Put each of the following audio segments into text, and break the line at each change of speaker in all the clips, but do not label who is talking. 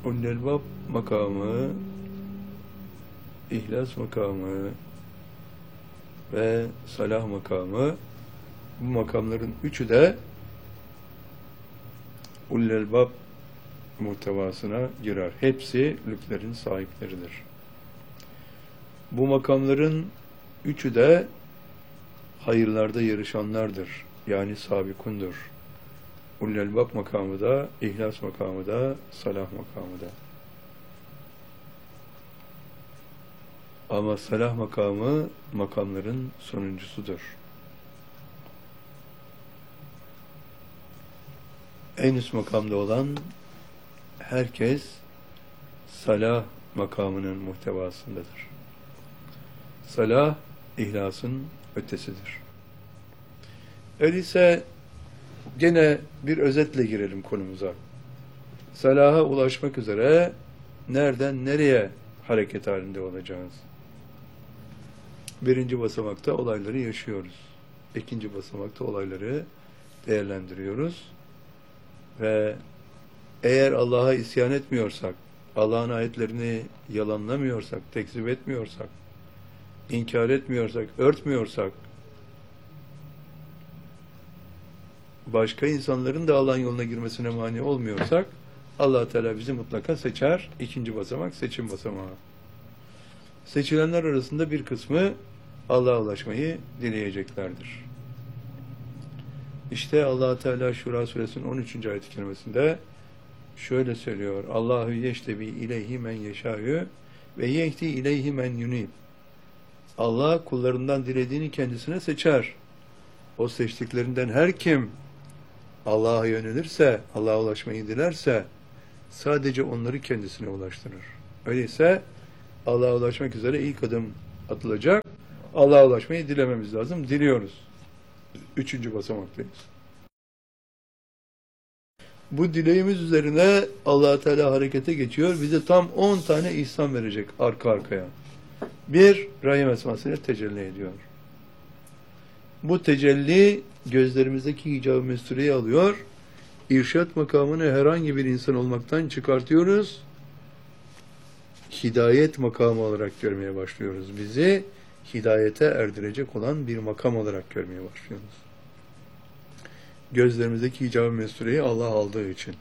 Ullelbab makamı, ihlas makamı ve salah makamı, bu makamların üçü de Ullelbab muhtevasına girer. Hepsi lütflerin sahipleridir. Bu makamların üçü de hayırlarda yarışanlardır. Yani sabikundur. Ullelbab makamı da, ihlas makamı da, salah makamı da. Ama salah makamı makamların sonuncusudur. En üst makamda olan herkes salah makamının muhtevasındadır. Salah, ihlasın ötesidir. Öyleyse gene bir özetle girelim konumuza. Salaha ulaşmak üzere nereden nereye hareket halinde olacağız? Birinci basamakta olayları yaşıyoruz. İkinci basamakta olayları değerlendiriyoruz. Ve eğer Allah'a isyan etmiyorsak, Allah'ın ayetlerini yalanlamıyorsak, tekzip etmiyorsak, inkar etmiyorsak, örtmüyorsak, başka insanların da Allah'ın yoluna girmesine mani olmuyorsak, Allah Teala bizi mutlaka seçer. İkinci basamak seçim basamağı. Seçilenler arasında bir kısmı Allah'a ulaşmayı dileyeceklerdir. İşte Allah Teala Şura suresinin 13. ayet-i kerimesinde şöyle söylüyor: Allahu yeştebi ileyhi men yeşâ'yu ve yehdi ileyhi men yunib. Allah kullarından dilediğini kendisine seçer. O seçtiklerinden her kim Allah'a yönelirse, Allah'a ulaşmayı dilerse sadece onları kendisine ulaştırır. Öyleyse Allah'a ulaşmak üzere ilk adım atılacak. Allah'a ulaşmayı dilememiz lazım. Diliyoruz. Üçüncü basamaktayız. Bu dileğimiz üzerine Allah Teala harekete geçiyor. Bize tam 10 tane ihsan verecek arka arkaya. Bir, Rahim esmasıyla tecelli ediyor. Bu tecelli gözlerimizdeki hicab-ı mestureyi alıyor. İrşad makamını herhangi bir insan olmaktan çıkartıyoruz. Hidayet makamı olarak görmeye başlıyoruz. Bizi hidayete erdirecek olan bir makam olarak görmeye başlıyoruz. Gözlerimizdeki hicab-ı mestureyi Allah aldığı için.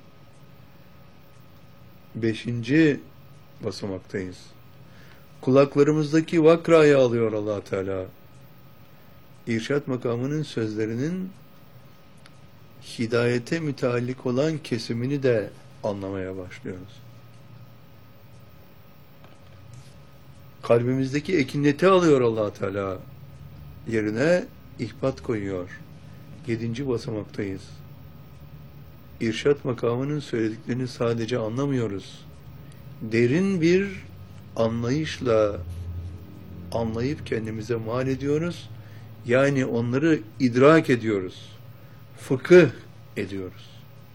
5. basamaktayız. Kulaklarımızdaki vakrayı alıyor Allah Teala. İrşad makamının sözlerinin hidayete müteallik olan kesimini de anlamaya başlıyoruz. Kalbimizdeki ekineti alıyor Allah Teala. Yerine ihbat koyuyor. 7. basamaktayız. İrşad makamının söylediklerini sadece anlamıyoruz. Derin bir anlayışla anlayıp kendimize mal ediyoruz. Yani onları idrak ediyoruz. Fıkıh ediyoruz.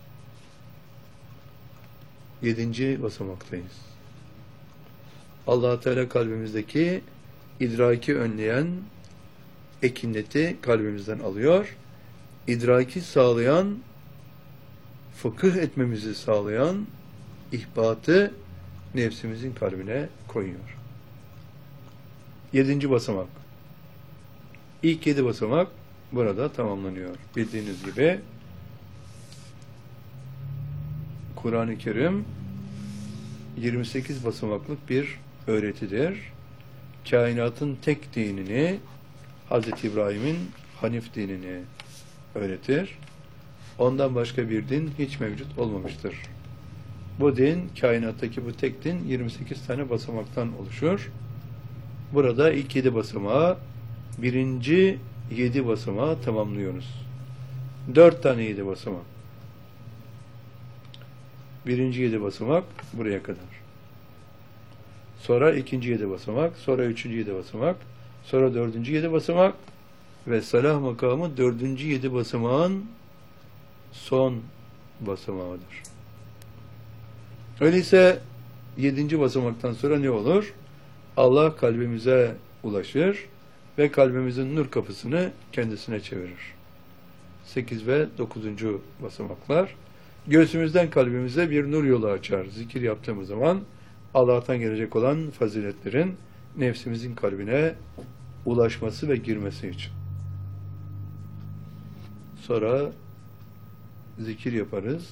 7. basamaktayız. Allah Teala kalbimizdeki idraki önleyen ekineti kalbimizden alıyor. İdraki sağlayan, fıkıh etmemizi sağlayan ihbatı nefsimizin kalbine koyuyor. 7. basamak. İlk 7 basamak burada tamamlanıyor. Bildiğiniz gibi Kur'an-ı Kerim 28 basamaklık bir öğretidir. Kainatın tek dinini, Hazreti İbrahim'in Hanif dinini öğretir. Ondan başka bir din hiç mevcut olmamıştır. Bu din, kainattaki bu tek din 28 tane basamaktan oluşur. Burada ilk 7 basamağı, birinci 7 basamağı tamamlıyoruz. 4 tane 7 basamak. Birinci 7 basamak buraya kadar. Sonra ikinci 7 basamak, sonra üçüncü 7 basamak, sonra dördüncü 7 basamak ve salah makamı 4. 7 basamağın son basamağıdır. Öyleyse 7. basamaktan sonra ne olur? Allah kalbimize ulaşır ve kalbimizin nur kapısını kendisine çevirir. 8 ve 9. basamaklar. göğsümüzden kalbimize bir nur yolu açar. Zikir yaptığımız zaman Allah'tan gelecek olan faziletlerin nefsimizin kalbine ulaşması ve girmesi için. Sonra zikir yaparız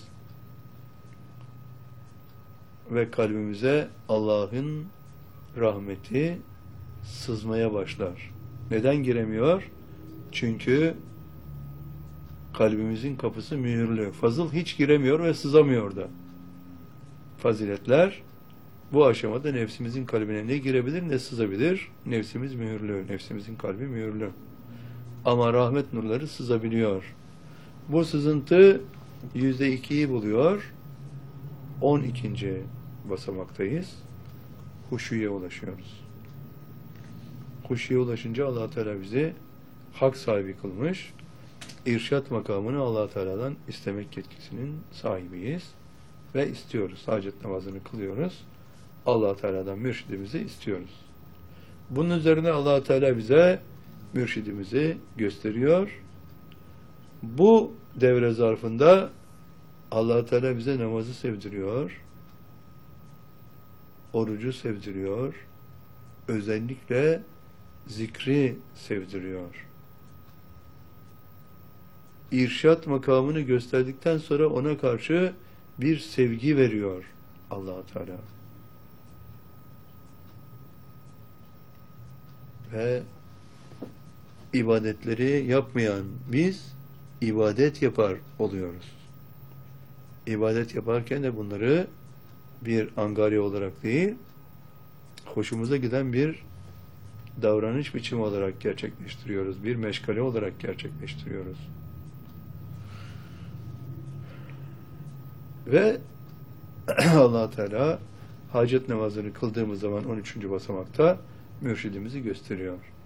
ve kalbimize Allah'ın rahmeti sızmaya başlar. Neden giremiyor? Çünkü kalbimizin kapısı mühürlü. Fazıl hiç giremiyor ve sızamıyor da. Faziletler bu aşamada nefsimizin kalbine ne girebilir ne sızabilir. Nefsimiz mühürlü. Nefsimizin kalbi mühürlü. Ama rahmet nurları sızabiliyor. Bu sızıntı %2'yi buluyor. 12. basamaktayız. Huşuya ulaşıyoruz. Huşuya ulaşınca Allah Teala bizi hak sahibi kılmış. İrşad makamını Allah Teala'dan istemek yetkisinin sahibiyiz ve istiyoruz. Hacet namazını kılıyoruz. Allah Teala'dan mürşidimizi istiyoruz. Bunun üzerine Allah Teala bize mürşidimizi gösteriyor. Bu devre zarfında Allah Teala bize namazı sevdiriyor. Orucu sevdiriyor. Özellikle zikri sevdiriyor. İrşad makamını gösterdikten sonra ona karşı bir sevgi veriyor Allah Teala. Ve ibadetleri yapmayan biz ibadet yapar oluyoruz. İbadet yaparken de bunları bir angarya olarak değil, hoşumuza giden bir davranış biçimi olarak gerçekleştiriyoruz. Bir meşgale olarak gerçekleştiriyoruz. Ve Allah Teala hacet namazını kıldığımız zaman 13. basamakta mürşidimizi gösteriyor.